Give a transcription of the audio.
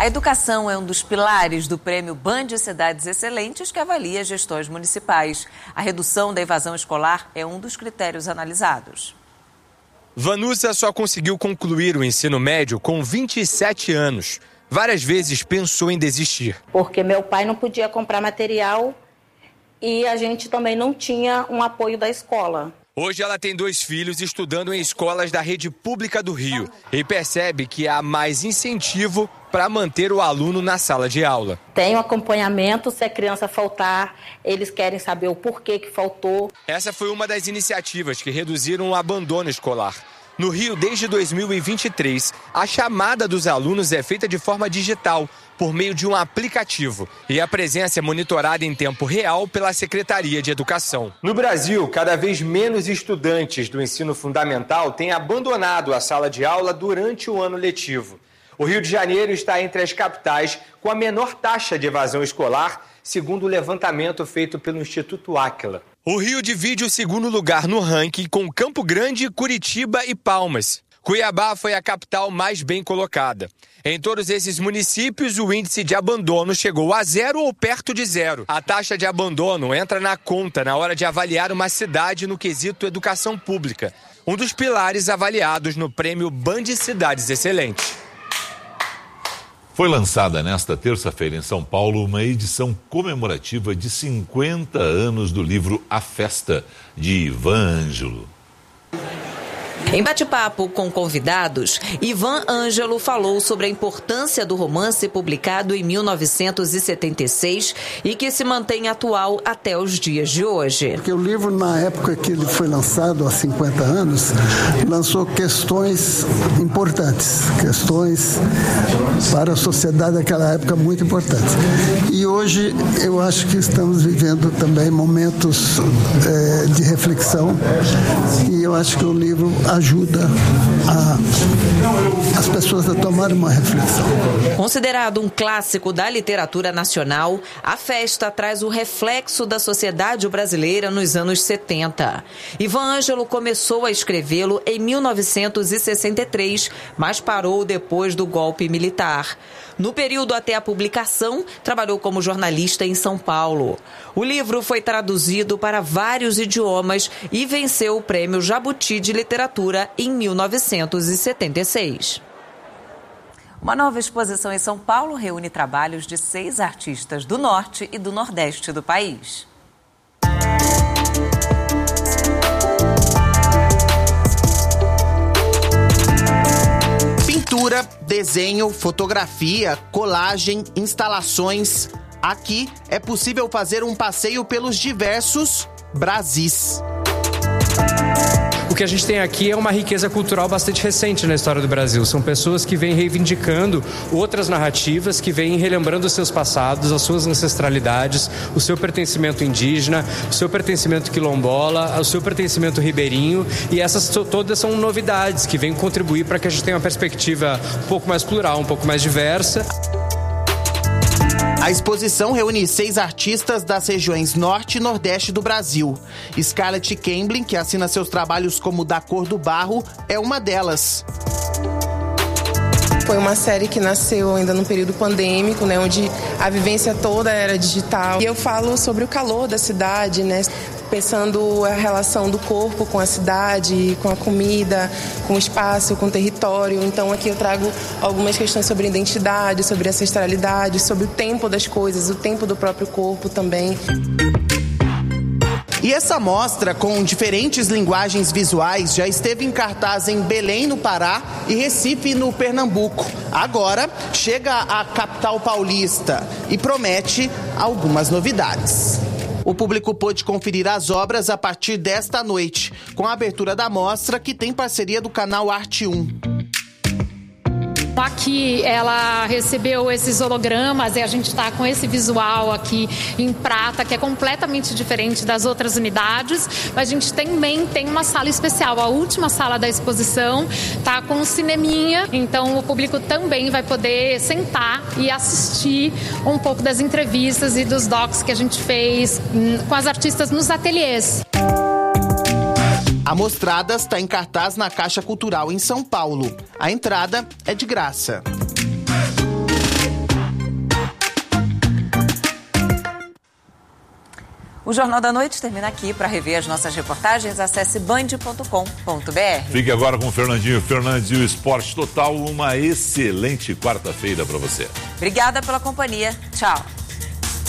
A educação é um dos pilares do Prêmio Band Cidades Excelentes, que avalia gestões municipais. A redução da evasão escolar é um dos critérios analisados. Vanúcia só conseguiu concluir o ensino médio com 27 anos. Várias vezes pensou em desistir. Porque meu pai não podia comprar material e a gente também não tinha um apoio da escola. Hoje ela tem 2 filhos estudando em escolas da rede pública do Rio e percebe que há mais incentivo para manter o aluno na sala de aula. Tem um acompanhamento, se a criança faltar, eles querem saber o porquê que faltou. Essa foi uma das iniciativas que reduziram o abandono escolar. No Rio, desde 2023, a chamada dos alunos é feita de forma digital, por meio de um aplicativo. E a presença é monitorada em tempo real pela Secretaria de Educação. No Brasil, cada vez menos estudantes do ensino fundamental têm abandonado a sala de aula durante o ano letivo. O Rio de Janeiro está entre as capitais com a menor taxa de evasão escolar, segundo o levantamento feito pelo Instituto Áquila. O Rio divide o segundo lugar no ranking com Campo Grande, Curitiba e Palmas. Cuiabá foi a capital mais bem colocada. Em todos esses municípios, o índice de abandono chegou a 0 ou perto de 0. A taxa de abandono entra na conta na hora de avaliar uma cidade no quesito educação pública, um dos pilares avaliados no Prêmio Band Cidades Excelentes. Foi lançada nesta terça-feira em São Paulo uma edição comemorativa de 50 anos do livro A Festa, de Ivan Ângelo. Em bate-papo com convidados, Ivan Ângelo falou sobre a importância do romance publicado em 1976 e que se mantém atual até os dias de hoje. Porque o livro, na época que ele foi lançado, há 50 anos, lançou questões importantes, questões para a sociedade daquela época muito importantes. E hoje eu acho que estamos vivendo também momentos de reflexão e eu acho que o livro ajuda as pessoas a tomar uma reflexão. Considerado um clássico da literatura nacional, A Festa traz o reflexo da sociedade brasileira nos anos 70. Ivan Ângelo começou a escrevê-lo em 1963, mas parou depois do golpe militar. No período até a publicação, trabalhou como jornalista em São Paulo. O livro foi traduzido para vários idiomas e venceu o Prêmio Jabuti de Literatura em 1976. Uma nova exposição em São Paulo reúne trabalhos de 6 artistas do norte e do nordeste do país. Pintura, desenho, fotografia, colagem, instalações. Aqui é possível fazer um passeio pelos diversos Brasis. O que a gente tem aqui é uma riqueza cultural bastante recente na história do Brasil. São pessoas que vêm reivindicando outras narrativas, que vêm relembrando os seus passados, as suas ancestralidades, o seu pertencimento indígena, o seu pertencimento quilombola, o seu pertencimento ribeirinho. E essas todas são novidades que vêm contribuir para que a gente tenha uma perspectiva um pouco mais plural, um pouco mais diversa. A exposição reúne 6 artistas das regiões norte e nordeste do Brasil. Scarlett Kemblin, que assina seus trabalhos como Da Cor do Barro, é uma delas. Foi uma série que nasceu ainda no período pandêmico, né, onde a vivência toda era digital. E eu falo sobre o calor da cidade, né, pensando a relação do corpo com a cidade, com a comida, com o espaço, com o território. Então aqui eu trago algumas questões sobre identidade, sobre ancestralidade, sobre o tempo das coisas, o tempo do próprio corpo também. E essa mostra, com diferentes linguagens visuais, já esteve em cartaz em Belém, no Pará, e Recife, no Pernambuco. Agora chega à capital paulista e promete algumas novidades. O público pôde conferir as obras a partir desta noite, com a abertura da mostra, que tem parceria do canal Arte 1. Aqui ela recebeu esses hologramas e a gente está com esse visual aqui em prata, que é completamente diferente das outras unidades, mas a gente também tem uma sala especial. A última sala da exposição está com um cineminha, então o público também vai poder sentar e assistir um pouco das entrevistas e dos docs que a gente fez com as artistas nos ateliês. A Mostrada está em cartaz na Caixa Cultural em São Paulo. A entrada é de graça. O Jornal da Noite termina aqui. Para rever as nossas reportagens, acesse band.com.br. Fique agora com o Fernandinho Fernandes e o Esporte Total. Uma excelente quarta-feira para você. Obrigada pela companhia. Tchau.